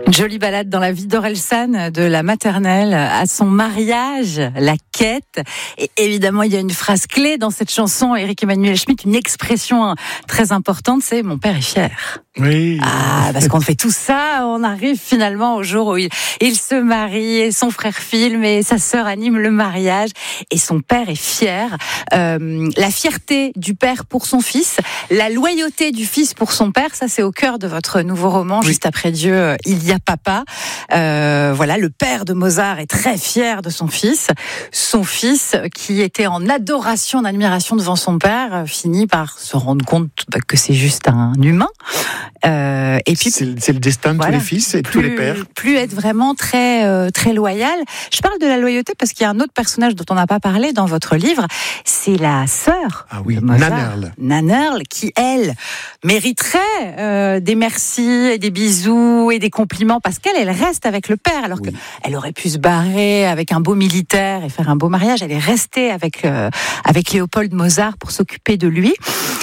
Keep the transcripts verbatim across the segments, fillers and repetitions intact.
Une jolie balade dans la vie d'Orelsan, de la maternelle à son mariage, la quête. Et évidemment, il y a une phrase clé dans cette chanson, Éric Emmanuel Schmitt, une expression très importante, c'est « mon père est fier ». Oui. Ah, parce qu'on fait tout ça, on arrive finalement au jour où il, il se marie, et son frère filme et sa sœur anime le mariage, et son père est fier. Euh, la fierté du père pour son fils, la loyauté du fils pour son père, ça c'est au cœur de votre nouveau roman, oui. Juste après Dieu, il y a papa. Euh, voilà, le père de Mozart est très fier de son fils. Son fils, qui était en adoration, en admiration devant son père, finit par se rendre compte que c'est juste un humain. Euh, et puis c'est, c'est le destin de voilà, tous les fils et de tous les pères. Plus être vraiment très euh, très loyal. Je parle de la loyauté parce qu'il y a un autre personnage dont on n'a pas parlé dans votre livre, c'est la sœur. Ah oui, Nannerl. Nannerl, qui elle mériterait euh, des merci et des bisous et des compliments parce qu'elle elle reste avec le père alors oui. qu'elle aurait pu se barrer avec un beau militaire et faire un beau mariage. Elle est restée avec euh, avec Léopold Mozart pour s'occuper de lui.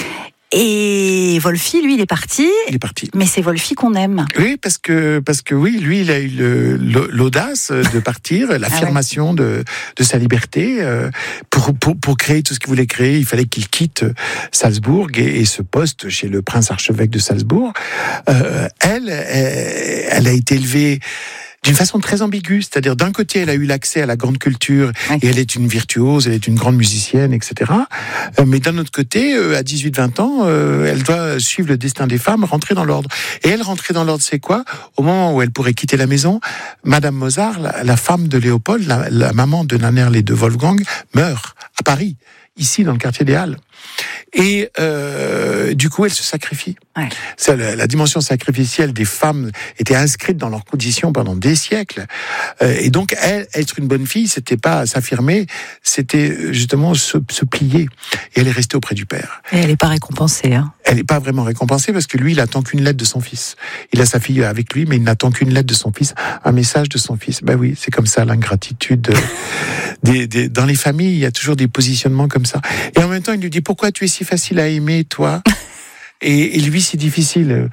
Et Wolfi, lui, il est parti. Il est parti. Mais c'est Wolfi qu'on aime. Oui, parce que, parce que oui, lui, il a eu le, l'audace de partir, l'affirmation ah ouais. de, de sa liberté. Euh, pour, pour, pour créer tout ce qu'il voulait créer, il fallait qu'il quitte Salzbourg et, et ce poste chez le prince archevêque de Salzbourg. Euh, elle, elle, elle a été élevée d'une façon très ambiguë, c'est-à-dire d'un côté elle a eu l'accès à la grande culture oui. et elle est une virtuose, elle est une grande musicienne, et cetera. Euh, mais d'un autre côté, euh, à dix-huit vingt ans, euh, elle doit suivre le destin des femmes, rentrer dans l'ordre. Et elle rentrer dans l'ordre, c'est quoi ? Au moment où elle pourrait quitter la maison, Madame Mozart, la, la femme de Léopold, la, la maman de Nannerl et de Wolfgang, meurt à Paris, ici dans le quartier des Halles. Et euh, du coup, elle se sacrifie. Ouais. C'est la, la dimension sacrificielle des femmes était inscrite dans leurs conditions pendant des siècles. Euh, et donc, elle, être une bonne fille, c'était pas s'affirmer, c'était justement se, se plier. Et elle est restée auprès du père. Et elle n'est pas récompensée. Hein. Elle n'est pas vraiment récompensée parce que lui, il attend qu'une lettre de son fils. Il a sa fille avec lui, mais il n'attend qu'une lettre de son fils, un message de son fils. Ben oui, c'est comme ça l'ingratitude. des, des, dans les familles, il y a toujours des positionnements comme ça. Et en même temps, il lui dit, pourquoi tu es si facile à aimer, toi ? et, et lui, c'est difficile.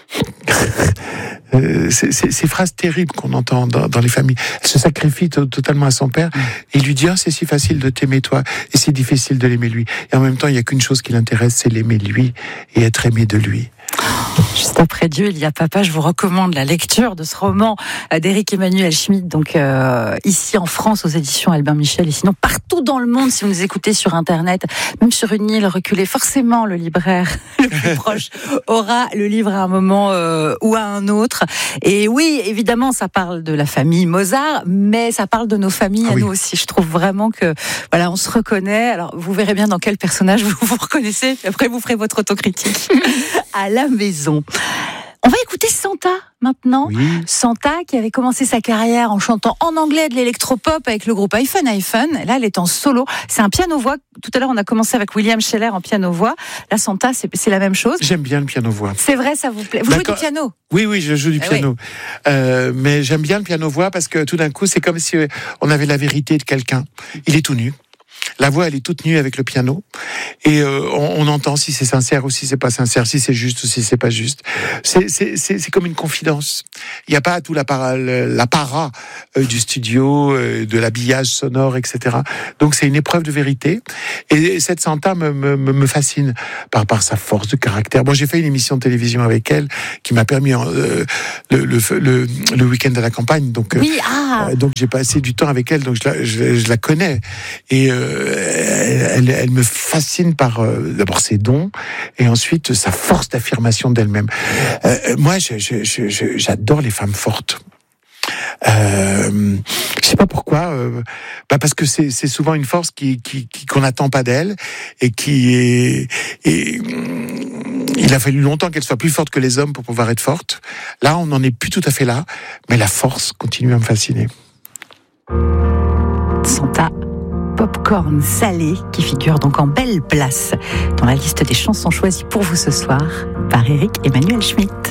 euh, c'est, c'est, ces phrases terribles qu'on entend dans, dans les familles. Elle se sacrifie to- totalement à son père. Et il lui dit, oh, c'est si facile de t'aimer, toi. Et c'est difficile de l'aimer, lui. Et en même temps, il n'y a qu'une chose qui l'intéresse, c'est l'aimer, lui, et être aimé de lui. Juste après Dieu, il y a papa. Je vous recommande la lecture de ce roman d'Éric Emmanuel Schmitt, donc euh, ici en France aux éditions Albin Michel, et sinon partout dans le monde si vous nous écoutez sur Internet, même sur une île reculée. Forcément, le libraire le plus proche aura le livre à un moment euh, ou à un autre. Et oui, évidemment, ça parle de la famille Mozart, mais ça parle de nos familles ah à oui. nous aussi. Je trouve vraiment que voilà, on se reconnaît. Alors, vous verrez bien dans quel personnage vous vous reconnaissez. Après, vous ferez votre autocritique à la maison. On va écouter Santa maintenant. Oui. Santa qui avait commencé sa carrière en chantant en anglais de l'électropop avec le groupe iPhone iPhone. Là, elle est en solo. C'est un piano-voix. Tout à l'heure, on a commencé avec William Scheller en piano-voix. Là, Santa, c'est, c'est la même chose. J'aime bien le piano-voix. C'est vrai, ça vous plaît. Vous D'accord. jouez du piano ? Oui, oui, je joue du eh piano. Oui. Euh, mais j'aime bien le piano-voix parce que tout d'un coup, c'est comme si on avait la vérité de quelqu'un. Il est tout nu. La voix, elle est toute nue avec le piano. Et euh, on, on entend si c'est sincère ou si c'est pas sincère, si c'est juste ou si c'est pas juste. C'est, c'est, c'est, c'est comme une confidence. Il n'y a pas tout l'apparat, l'apparat euh, du studio, euh, de l'habillage sonore, et cetera. Donc c'est une épreuve de vérité. Et cette Santa me, me, me fascine par, par sa force de caractère. Bon, j'ai fait une émission de télévision avec elle qui m'a permis euh, le, le, le, le week-end à la campagne. Donc, oui, ah. euh, donc j'ai passé du temps avec elle, donc je la, je, je la connais. Et euh, Elle, elle, elle me fascine par euh, d'abord ses dons et ensuite sa force d'affirmation d'elle-même. Euh, moi, je, je, je, j'adore les femmes fortes. Euh, je sais pas pourquoi, euh, bah parce que c'est, c'est souvent une force qui, qui, qui qu'on n'attend pas d'elle et qui est. Et, il a fallu longtemps qu'elle soit plus forte que les hommes pour pouvoir être forte. Là, on n'en est plus tout à fait là, mais la force continue à me fasciner. Santa. Popcorn salé qui figure donc en belle place dans la liste des chansons choisies pour vous ce soir par Éric Emmanuel Schmitt.